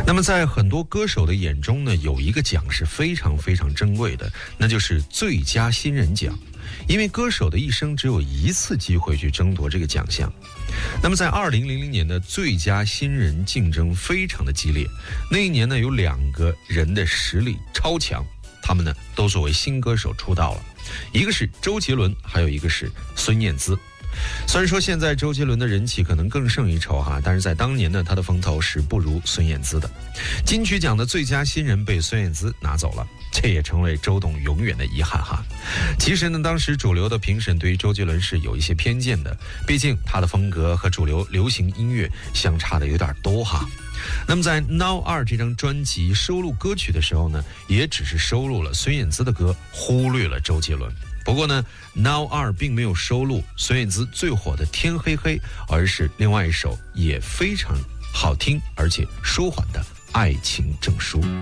那么在很多歌手的眼中呢，有一个奖是非常非常珍贵的，那就是最佳新人奖。因为歌手的一生只有一次机会去争夺这个奖项。那么在2000年的最佳新人竞争非常的激烈，那一年呢有2个人的实力超强，他们呢都作为新歌手出道了，一个是周杰伦，还有一个是孙燕姿。虽然说现在周杰伦的人气可能更胜一筹哈，但是在当年呢，他的风头是不如孙燕姿的。金曲奖的最佳新人被孙燕姿拿走了，这也成为周董永远的遗憾哈。其实呢，当时主流的评审对于周杰伦是有一些偏见的，毕竟他的风格和主流流行音乐相差的有点多哈。那么在 Now 2这张专辑收录歌曲的时候呢，也只是收录了孙燕姿的歌，忽略了周杰伦。不过呢 Now 2并没有收录孙燕姿最火的天黑黑，而是另外一首也非常好听而且舒缓的爱情证书。